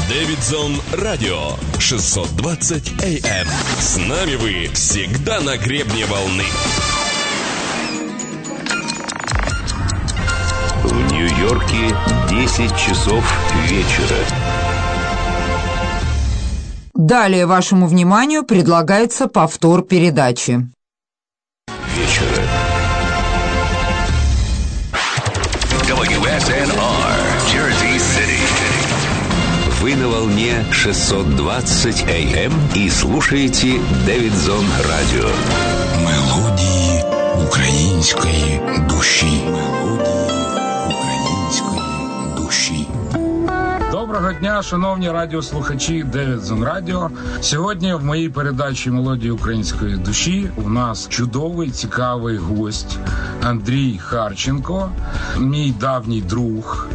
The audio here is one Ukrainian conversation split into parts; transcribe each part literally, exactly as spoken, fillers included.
Дэвидсон Радио шестьсот двадцать эй эм. С нами вы всегда на гребне волны. В Нью-Йорке десять часов вечера. Далее вашему вниманию предлагается повтор передачи. Вечера. дабл ю эс эн ар, Jersey City. Вы на волне шестьсот двадцать эй эм и слушаете Дэвидсон Радио. Мелодії української душі. Мелодії української душі. Доброго дня, шановні радіослухачі Дэвидсон Радіо. Сьогодні в моїй передачі «Мелодії української душі» у нас чудовий, цікавий гость Андрій Харченко, мій давній друг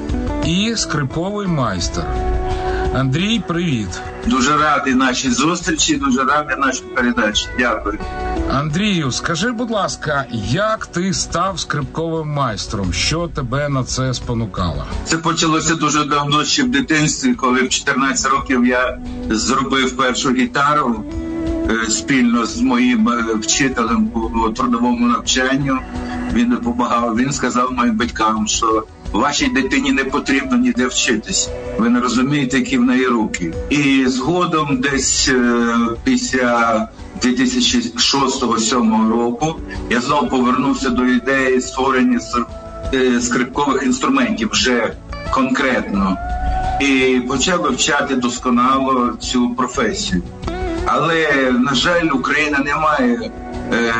і скрипковий майстер. Андрій, привіт. Дуже радий нашій зустрічі, дуже радий нашій передачі. Дякую. Андрію, скажи, будь ласка, як ти став скрипковим майстром? Що тебе на це спонукало? Це почалося дуже давно, ще в дитинстві, коли в чотирнадцять років я зробив першу гітару е, спільно з моїм вчителем по трудовому навчанню. Він допомагав, він сказав моїм батькам, що вашій дитині не потрібно ніде вчитись. Ви не розумієте, які в неї руки. І згодом десь е, після дві тисячі шостого - сьомого року я знову повернувся до ідеї створення е, скрипкових інструментів вже конкретно. І почав вивчати досконало цю професію. Але, на жаль, Україна не має е,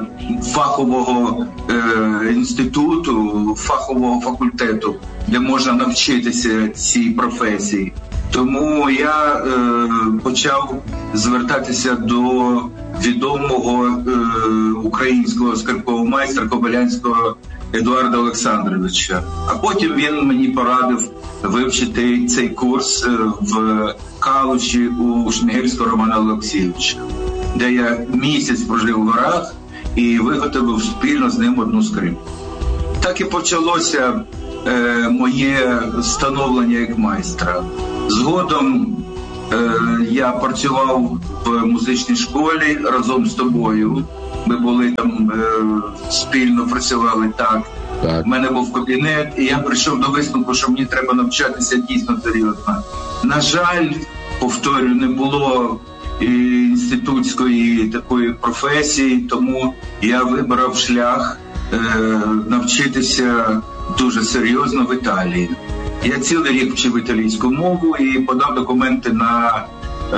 фахового е, інституту, фахового факультету, де можна навчитися цій професії. Тому я е, почав звертатися до відомого е, українського скрипкового майстра Кобилянського Едуарда Олександровича. А потім він мені порадив вивчити цей курс в Калуші у Шмігельського Романа Олексійовича, де я місяць прожив в горах і виготовив спільно з ним одну скрипку. Так і почалося е, моє становлення як майстра. Згодом е, я працював в музичній школі разом з тобою. Ми були там, е, спільно працювали так. Так. У мене був кабінет, і я прийшов до висновку, що мені треба навчатися дійсно серйозно. На жаль, повторюю, не було інститутської такої професії, тому я вибрав шлях е, навчитися дуже серйозно в Італії. Я цілий рік вчив італійську мову і подав документи на е,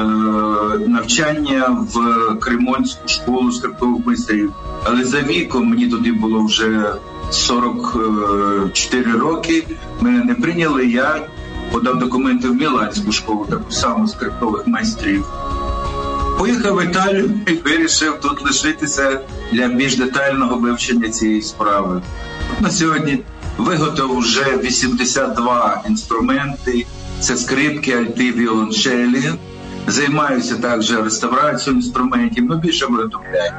навчання в Кремонську школу скрипкових майстрів. Але за віком, мені тоді було вже сорок чотири роки, мене не прийняли, я подав документи в Міланську школу, таку саму скрипкових майстрів. Поїхав в Італію і вирішив тут лишитися для більш детального вивчення цієї справи. На сьогодні виготовив вже вісімдесят два інструменти, це скрипки, альти, віолончелі. Займаюся також реставрацією інструментів, але більше виготовляю.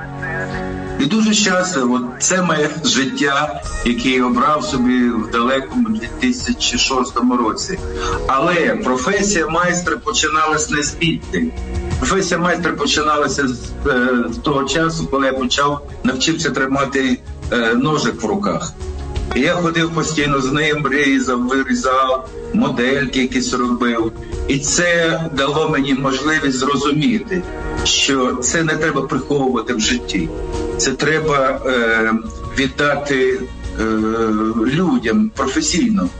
І дуже щасливо, от це моє життя, яке я обрав собі в далекому дві тисячі шостому році. Але професія майстра починалася не звідти. Професія майстра починалася з, е, з того часу, коли я почав навчився тримати е, ножик в руках. І я ходив постійно з ним, різав, вирізав, модельки якісь робив. І це дало мені можливість зрозуміти, що це не треба приховувати в житті. Це треба е, віддати е, людям професійно.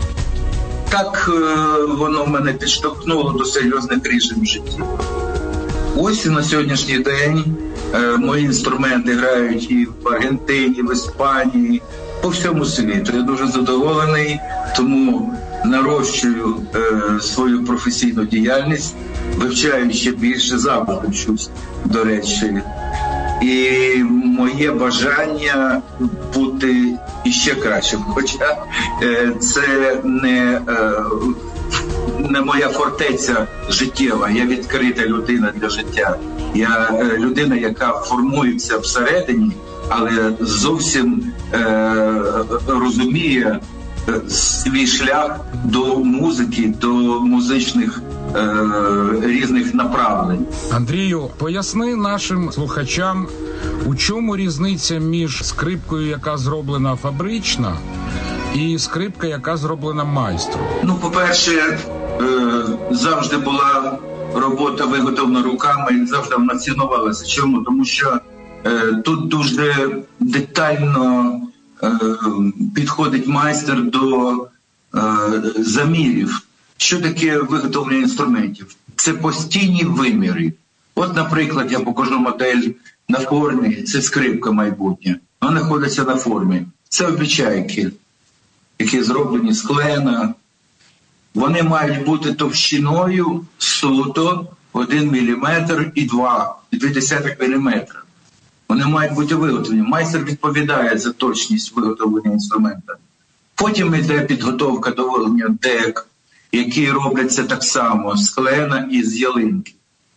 Так е, воно мене підштовхнуло до серйозних рішень в житті. Ось і на сьогоднішній день е, мої інструменти грають і в Аргентині, і в Іспанії, по всьому світу. Я дуже задоволений, тому нарощую е, свою професійну діяльність, вивчаю ще більше, завжди вчусь, до речі. І моє бажання бути іще кращим. Хоча е, це не, е, не моя фортеця життєва, я відкрита людина для життя. Я е, людина, яка формується всередині, але зовсім е, розуміє свій шлях до музики, до музичних е, різних направлень. Андрію, поясни нашим слухачам, у чому різниця між скрипкою, яка зроблена фабрично, і скрипка, яка зроблена майстром? Ну, по-перше, е, завжди була робота виготовлена руками, завжди вона цінувалася. Чому? Тому що е, тут дуже детально е, підходить майстер до е, замірів. Що таке виготовлення інструментів? Це постійні виміри. От, наприклад, я покажу модель на формі, це скрипка майбутня. Вона знаходиться на формі. Це обічайки, які зроблені з клена. Вони мають бути товщиною суто один міліметр і два, і дві десятих міліметра. Вони мають бути виготовлені. Майстер відповідає за точність виготовлення інструмента. Потім йде підготовка до виготовлення дек, які робляться так само з клена і з ялинки.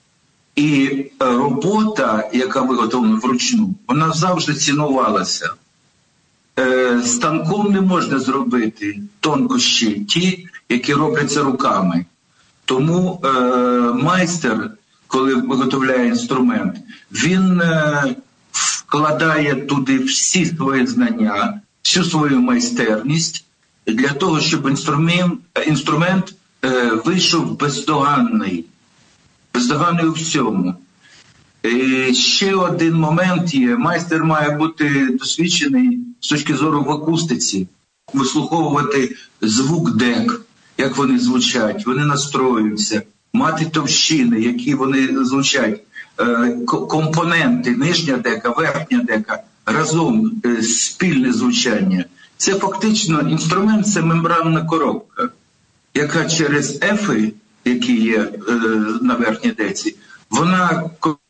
І робота, яка виготовлена вручну, вона завжди цінувалася. Станком не можна зробити тонкощі ті, які робляться руками. Тому е, майстер, коли виготовляє інструмент, він е, вкладає туди всі свої знання, всю свою майстерність для того, щоб інструмент, інструмент е, вийшов бездоганний. Бездоганний у всьому. І ще один момент є. Майстер має бути досвідчений з точки зору в акустиці, вислуховувати звук дек, як вони звучать, вони настроюються, мати товщини, які вони звучать, компоненти, нижня дека, верхня дека, разом спільне звучання. Це фактично інструмент, це мембранна коробка, яка через ефи, які є на верхній деці, вона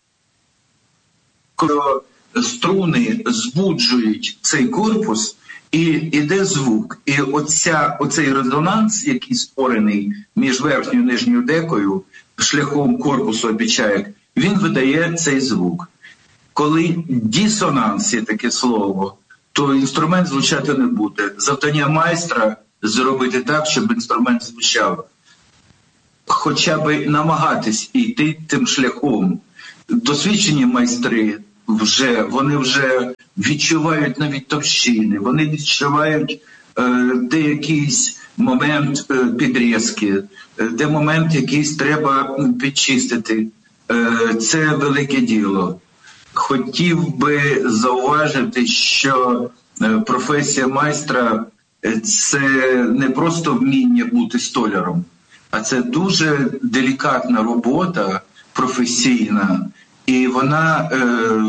струни збуджують цей корпус, і йде звук. І оця, оцей резонанс, який створений між верхньою і нижньою декою, шляхом корпусу обічаєк, він видає цей звук. Коли дисонанс є таке слово, то інструмент звучати не буде. Завдання майстра зробити так, щоб інструмент звучав. Хоча б намагатись йти тим шляхом. Досвідчені майстри вже, вони вже відчувають навіть товщини, вони відчувають е, де якийсь момент е, підрізки, е, де момент якийсь треба підчистити. Е, це велике діло. Хотів би зауважити, що е, професія майстра – це не просто вміння бути столяром, а це дуже делікатна робота, професійна, і вона е,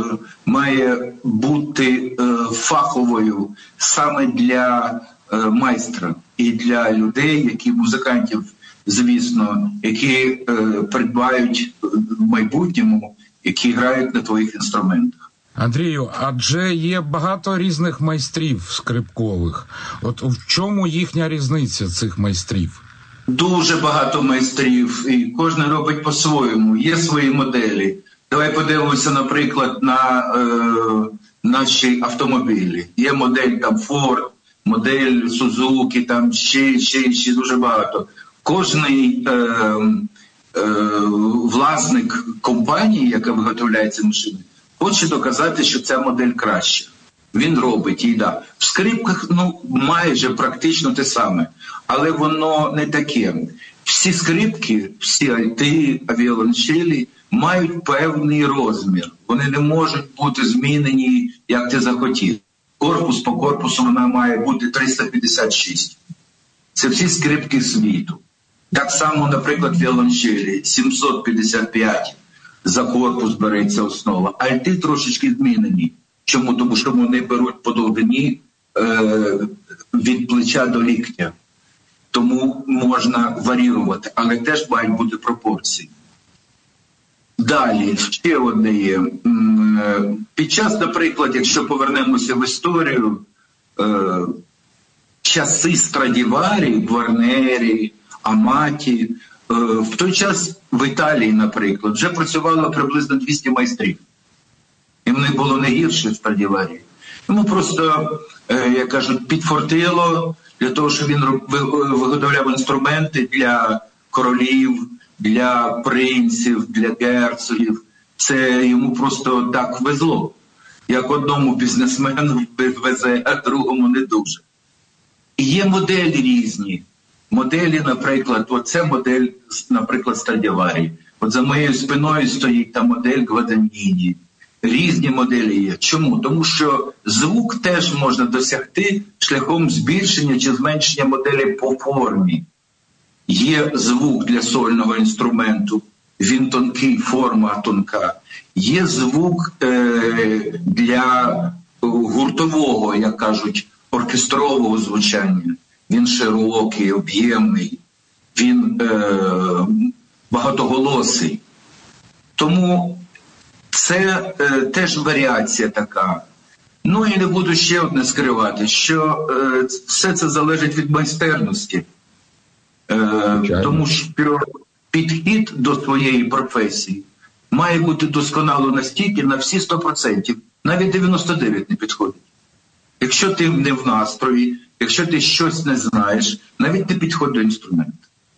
має бути е, фаховою саме для е, майстра і для людей, які музикантів, звісно, які е, придбають в майбутньому, які грають на твоїх інструментах. Андрію, адже є багато різних майстрів скрипкових. От в чому їхня різниця цих майстрів? Дуже багато майстрів, і кожен робить по-своєму. Є свої моделі. Давай подивимося, наприклад, на е, наші автомобілі. Є модель там Ford, модель Suzuki, там ще, ще, ще дуже багато. Кожний е, е, власник компанії, яка виготовляє ці машини, хоче доказати, що ця модель краща. Він робить її, да. В скрипках, ну, майже практично те саме, але воно не таке. Всі скрипки, всі альти, віолончелі мають певний розмір. Вони не можуть бути змінені, як ти захотів. Корпус по корпусу вона має бути триста п'ятдесят шість. Це всі скрипки світу. Так само, наприклад, віолончелі сімсот п'ятдесят п'ять за корпус береться основа. Альти трошечки змінені. Чому? Тому що вони беруть по довжині е, від плеча до ліктя. Тому можна варіювати, але теж мають бути пропорції. Далі, ще одне є. Під час, наприклад, якщо повернемося в історію, е, часи Страдіварі, Гварнері, Аматі, е, в той час в Італії, наприклад, вже працювало приблизно двісті майстрів. І в них було не гірше Страдіварі. Йому просто, е, як кажуть, підфартило, для того, щоб він виготовляв інструменти для королів, для принців, для герцогів. Це йому просто так везло. Як одному бізнесмену везе, а другому не дуже. І є моделі різні. Моделі, наприклад, оце модель, наприклад, Страдіварі. От за моєю спиною стоїть та модель Гваданіні. Різні моделі є. Чому? Тому що звук теж можна досягти шляхом збільшення чи зменшення моделі по формі. Є звук для сольного інструменту, він тонкий, форма тонка. Є звук е, для гуртового, як кажуть, оркестрового звучання. Він широкий, об'ємний, він е, багатоголосий. Тому це е, теж варіація така. Ну і не буду ще одне скривати, що е, все це залежить від майстерності. Е, тому що підхід до своєї професії має бути досконало настільки на всі сто відсотків, навіть дев'яносто дев'ять відсотків не підходить. Якщо ти не в настрої, якщо ти щось не знаєш, навіть не підходь до інструменту.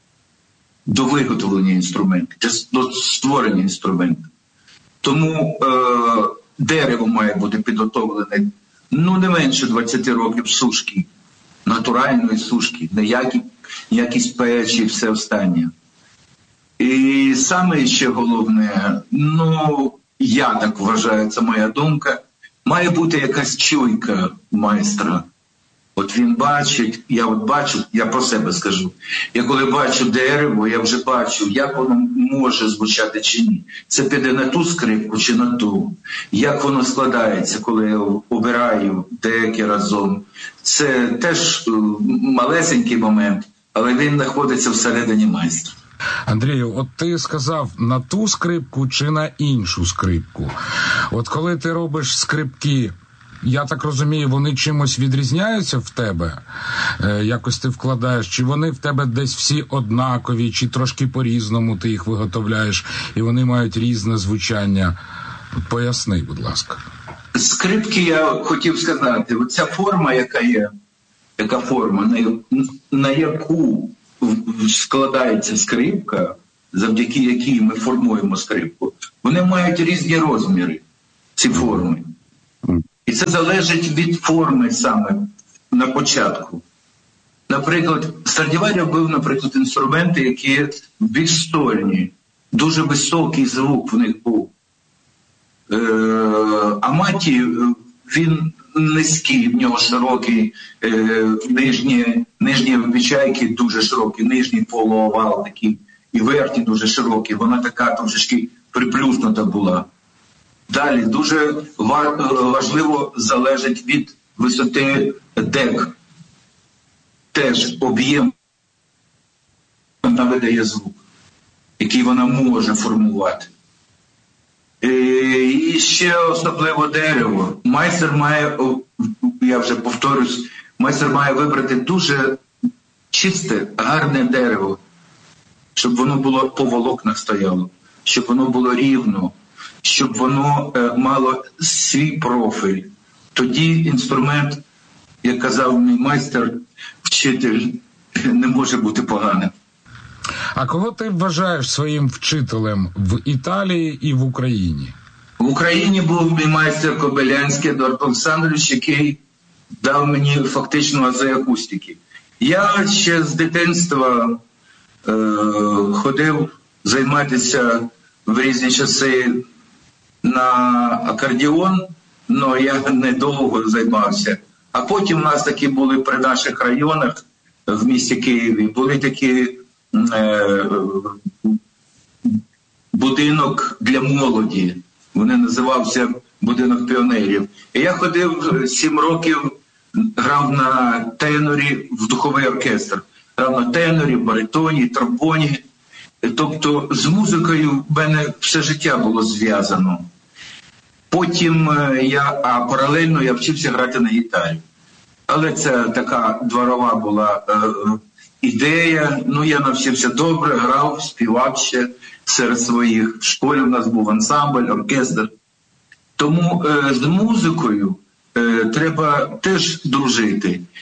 До виготовлення інструменту, до створення інструменту. Тому е, дерево має бути підготовлене, ну, не менше двадцять років сушки, натуральної сушки, не які, якісь печі і все останнє. І саме ще головне, ну, я так вважаю, це моя думка, має бути якась чуйка майстра. От він бачить, я от бачу, я про себе скажу, я коли бачу дерево, я вже бачу, як воно може звучати чи ні. Це піде на ту скрипку чи на ту. Як воно складається, коли я обираю деякі разом. Це теж малесенький момент, але він знаходиться всередині майстра. Андрію, от ти сказав на ту скрипку чи на іншу скрипку. От коли ти робиш скрипки, я так розумію, вони чимось відрізняються в тебе? Е, якось ти вкладаєш? Чи вони в тебе десь всі однакові, чи трошки по-різному ти їх виготовляєш, і вони мають різне звучання? Поясни, будь ласка. Скрипки, я хотів сказати, оця форма, яка є, яка форма, на, на яку складається скрипка, завдяки якій ми формуємо скрипку, вони мають різні розміри, ці форми. І це залежить від форми саме на початку. Наприклад, Страдіварі робив, наприклад, інструменти, які більш стольні, дуже високий звук в них був. Е, а Маті, він низький, в нього широкий, е, нижні, нижні обічайки дуже широкі, нижній полуовал такий, і верхній дуже широкий, вона така трошечки приплюснута була. Далі дуже важливо залежить від висоти дек. Теж об'єм вона видає звук, який вона може формувати. І ще особливо дерево. Майстер має, я вже повторюсь, майстер має вибрати дуже чисте, гарне дерево, щоб воно було по волокнах стояло, щоб воно було рівно, щоб воно е, мало свій профіль. Тоді інструмент, як казав мій майстер, вчитель, не може бути поганим. А кого ти вважаєш своїм вчителем в Італії і в Україні? В Україні був мій майстер Кобилянський Едуард Олександрович, який дав мені фактично ази акустики. Я ще з дитинства е, ходив займатися в різні часи на акордеон, але я недовго займався. А потім у нас такі були при наших районах в місті Києві, були такі е, будинок для молоді. Вони називався будинок піонерів. І я ходив сім років, грав на тенорі в духовий оркестр. Грав на тенорі, баритоні, тромбоні. Тобто з музикою в мене все життя було зв'язано. Потім я, а паралельно я вчився грати на гітарі. Але це така дворова була е, ідея. Ну, я навчився добре, грав, співав ще серед своїх. В школі у нас був ансамбль, оркестр. Тому е, з музикою е, треба теж дружити.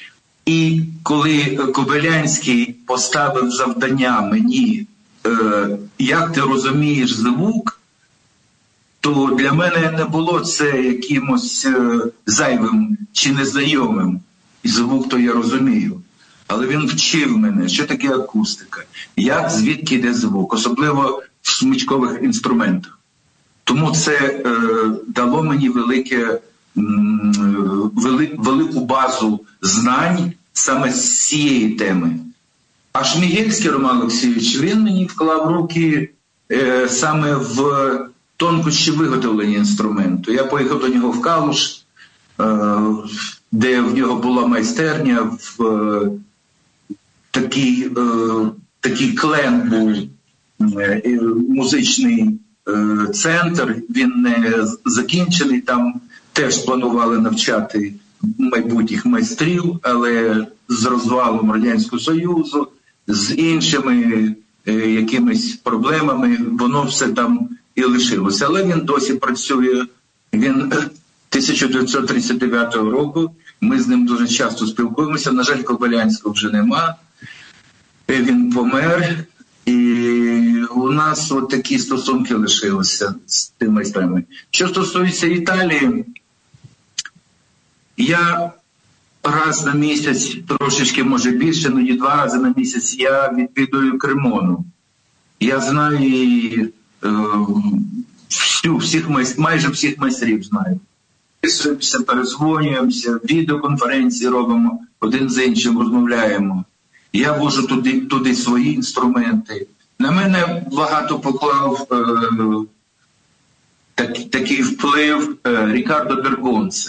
І коли Кобилянський поставив завдання мені, е, як ти розумієш звук, то для мене не було це якимось е, зайвим чи незнайомим. І звук то я розумію. Але він вчив мене, що таке акустика, як, звідки йде звук, особливо в смичкових інструментах. Тому це е, дало мені велике, м, вели, велику базу знань саме з цієї теми. А Шмігельський Роман Олексійович, він мені вклав руки е, саме в тонкощі виготовлення інструменту. Я поїхав до нього в Калуш, е, де в нього була майстерня, в е, такий, е, такий клен був, е, музичний е, центр, він не закінчений, там теж планували навчати майбутніх майстрів, але з розвалом Радянського Союзу, з іншими е, якимись проблемами, воно все там і лишилося. Але він досі працює. Він тисяча дев'ятсот тридцять дев'ятого року, ми з ним дуже часто спілкуємося. На жаль, Кобилянського вже нема. Він помер. І у нас от такі стосунки лишилися з тими майстрами. Що стосується Італії, я раз на місяць, трошечки, може більше, ну і два рази на місяць я відвідую Кремону. Я знаю її, е, всю, всіх майст, майже всіх майстрів знаю. Пишемося, перезвонюємося, відеоконференції робимо, один з іншим розмовляємо. Я вожу туди, туди свої інструменти. На мене багато поклав е, так, такий вплив е, Рікардо Бергонци.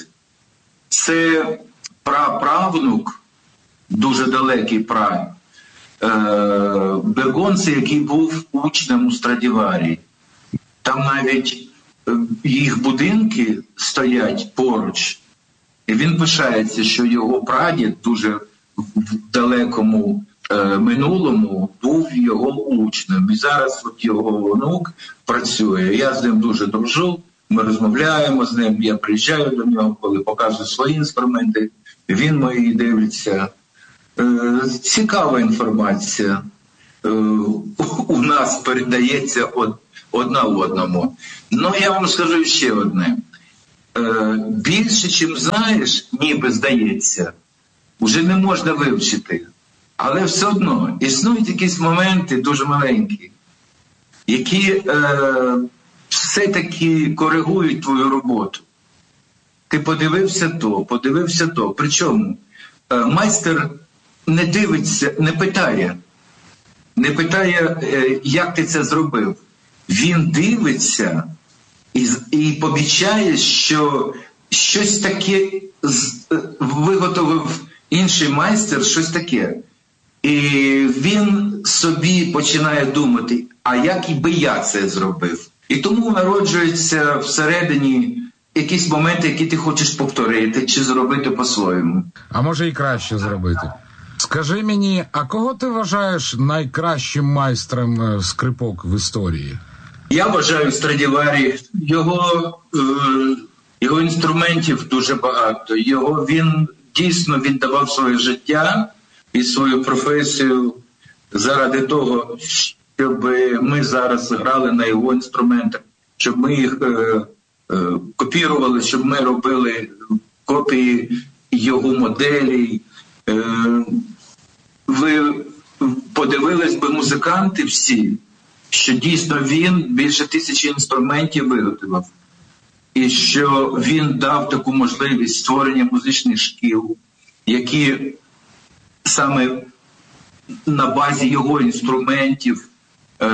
Це праправнук, дуже далекий пра, е, Бергонци, який був учнем у Страдіварі. Там навіть е, їх будинки стоять поруч. І він пишається, що його прадід дуже в далекому е, минулому був його учнем. І зараз от його онук працює. Я з ним дуже дружу, ми розмовляємо з ним, я приїжджаю до нього, коли показую свої інструменти, він мої дивиться. Е, цікава інформація е, у нас передається од, одна одному. Ну, я вам скажу ще одне. Е, більше, чим знаєш, ніби здається, вже не можна вивчити. Але все одно існують якісь моменти дуже маленькі, які е, все-таки коригують твою роботу. Ти подивився то, подивився то. Причому е, майстер не дивиться, не питає, не питає, е, як ти це зробив. Він дивиться і, і помічає, що щось таке з, е, виготовив інший майстер, щось таке. І він собі починає думати, а як і би я це зробив. І тому народжуються всередині якісь моменти, які ти хочеш повторити чи зробити по-своєму. А може і краще зробити. Скажи мені, а кого ти вважаєш найкращим майстром скрипок в історії? Я вважаю Страдіварі. Його, е, його інструментів дуже багато. Його, він дійсно віддавав своє життя і свою професію заради того, щоб ми зараз грали на його інструментах, щоб ми їх е, е, копірували, щоб ми робили копії його моделей. Е, ви подивились би музиканти всі, що дійсно він більше тисячі інструментів виготовив. І що він дав таку можливість створення музичних шкіл, які саме на базі його інструментів е,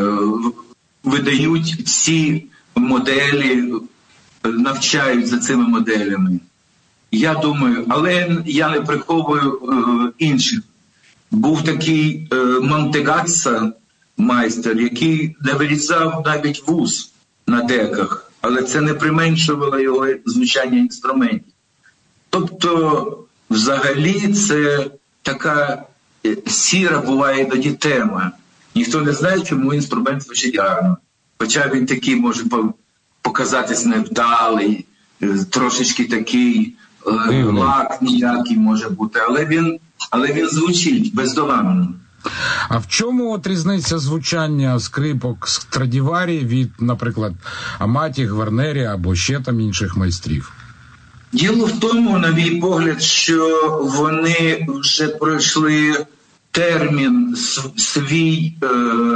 видають всі моделі, навчають за цими моделями. Я думаю, але я не приховую е, інших. Був такий е, Монтегасса, майстер, який не вирізав навіть вуз на деках, але це не применшувало його звучання інструментів. Тобто, взагалі, це така сіра буває іноді тема. Ніхто не знає, чому інструмент звучить гарно. Хоча він такий може показатись невдалий, трошечки такий лак ніякий може бути, але він, але він звучить бездоганно. А в чому от різниця звучання скрипок Страдіварі від, наприклад, Аматі, Гварнері або ще там інших майстрів? Діло в тому, на мій погляд, що вони вже пройшли термін свій, е,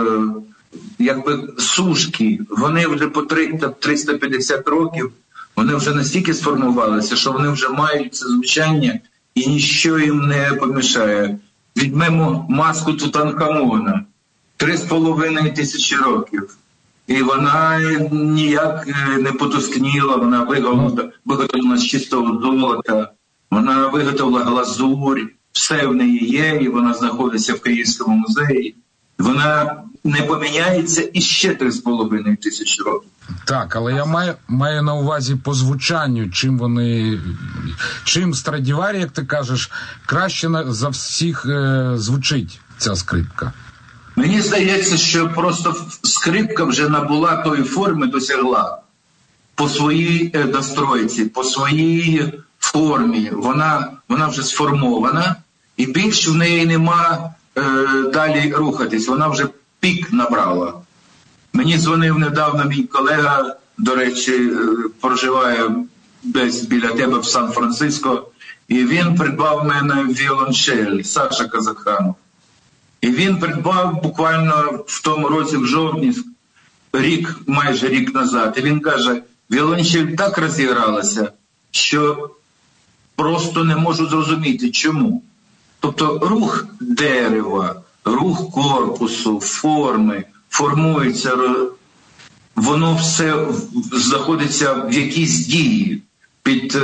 якби сушки. Вони вже по триста п'ятдесят років, вони вже настільки сформувалися, що вони вже мають це звучання і ніщо їм не помішає. Візьмемо маску Тутанхамона, три з половиною тисячі років. І вона ніяк не потускніла, вона виготовлена з чистого золота, вона виготовила глазурь, все в неї є, і вона знаходиться в Київському музеї. Вона не поміняється іще три з половиною тисячі років. Так, але я маю, маю на увазі по звучанню, чим вони, чим Страдіварі, як ти кажеш, краще за всіх е, звучить ця скрипка. Мені здається, що просто скрипка вже набула тої форми, досягла по своїй настройці, по своїй формі. Вона, вона вже сформована, і більше в неї нема е, далі рухатись. Вона вже пік набрала. Мені дзвонив недавно мій колега, до речі, проживає десь біля тебе в Сан-Франциско, і він придбав в мене віолончель, Саша Казаханов. І він придбав буквально в тому році, в жовтні, рік, майже рік назад. І він каже, віолончель так розігралася, що просто не можу зрозуміти, чому. Тобто рух дерева, рух корпусу, форми, формується, воно все знаходиться в якійсь дії під,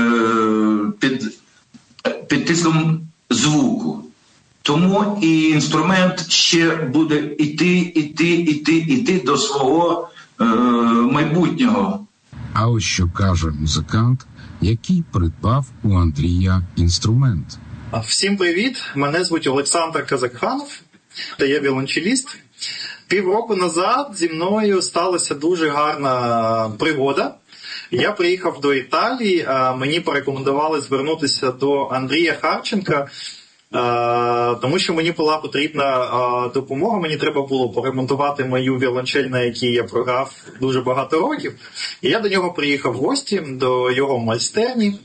під, під тиском звуку. Тому і інструмент ще буде йти, йти, йти, йти до свого е, майбутнього. А ось що каже музикант, який придбав у Андрія інструмент. Всім привіт, мене звуть Олександр Казакханов, та я віолончеліст. Півроку назад зі мною сталася дуже гарна пригода. Я приїхав до Італії, а мені порекомендували звернутися до Андрія Харченка, тому що мені була потрібна допомога, мені треба було поремонтувати мою віолончель, на якій я програв дуже багато років. І я до нього приїхав в гості, до його майстерні.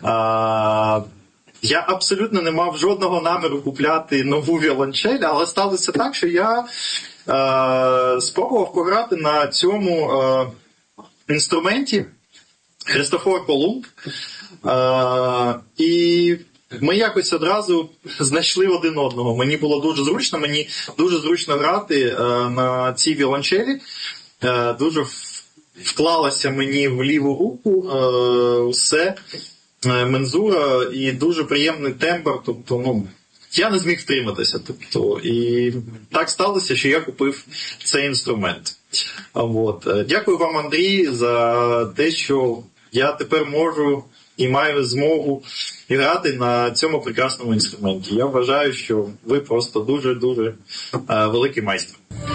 Я абсолютно не мав жодного наміру купляти нову віолончель, але сталося так, що я е, спробував пограти на цьому е, інструменті Христофор Колумб. Е, і ми якось одразу знайшли один одного. Мені було дуже зручно, мені дуже зручно грати е, на цій віолончелі. Е, дуже вклалося мені в ліву руку е, усе. Мензура і дуже приємний тембр, тобто, ну, я не зміг втриматися, тобто, і так сталося, що я купив цей інструмент. От. Дякую вам, Андрій, за те, що я тепер можу і маю змогу грати на цьому прекрасному інструменті. Я вважаю, що ви просто дуже-дуже великий майстер.